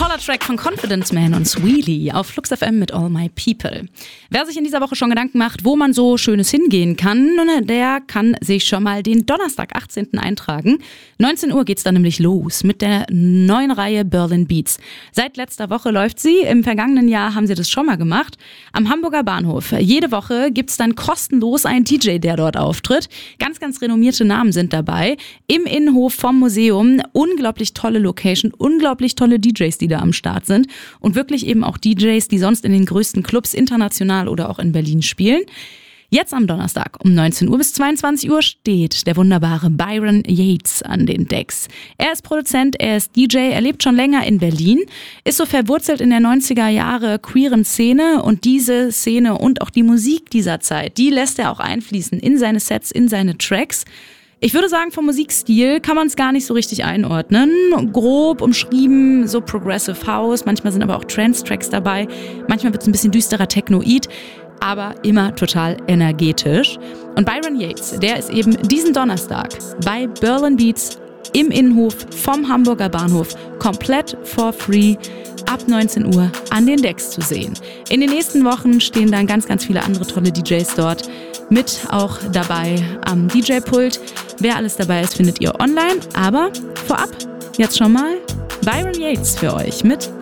Toller Track von Confidence Man und Sweely auf Flux FM mit All My People. Wer sich in dieser Woche schon Gedanken macht, wo man so Schönes hingehen kann, der kann sich schon mal den Donnerstag, 18. eintragen. 19 Uhr geht's dann nämlich los mit der neuen Reihe Berlin Beats. Seit letzter Woche läuft sie. Im vergangenen Jahr haben sie das schon mal gemacht. Am Hamburger Bahnhof. Jede Woche gibt's dann kostenlos einen DJ, der dort auftritt. Ganz, ganz renommierte Namen sind dabei. Im Innenhof vom Museum. Unglaublich tolle Location, unglaublich tolle DJs, die da am Start sind und wirklich eben auch DJs, die sonst in den größten Clubs international oder auch in Berlin spielen. Jetzt am Donnerstag um 19 Uhr bis 22 Uhr steht der wunderbare Byron Yates an den Decks. Er ist Produzent, er ist DJ, er lebt schon länger in Berlin, ist so verwurzelt in der 90er Jahre queeren Szene und diese Szene und auch die Musik dieser Zeit, die lässt er auch einfließen in seine Sets, in seine Tracks. Ich würde sagen, vom Musikstil kann man es gar nicht so richtig einordnen. Grob umschrieben, so Progressive House, manchmal sind aber auch Trance-Tracks dabei, manchmal wird es ein bisschen düsterer Technoid, aber immer total energetisch. Und Byron Yates, der ist eben diesen Donnerstag bei Berlin Beats im Innenhof vom Hamburger Bahnhof komplett for free ab 19 Uhr an den Decks zu sehen. In den nächsten Wochen stehen dann ganz, ganz viele andere tolle DJs dort mit auch dabei am DJ-Pult. Wer alles dabei ist, findet ihr online. Aber vorab jetzt schon mal Byron Yates für euch mit